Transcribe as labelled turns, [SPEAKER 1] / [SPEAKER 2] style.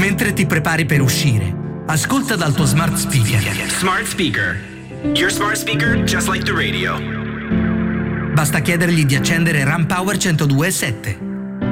[SPEAKER 1] Mentre ti prepari per uscire, ascolta dal tuo smart speaker.
[SPEAKER 2] Smart speaker. Your smart speaker just like the radio.
[SPEAKER 1] Basta chiedergli di accendere RAM Power 102.7.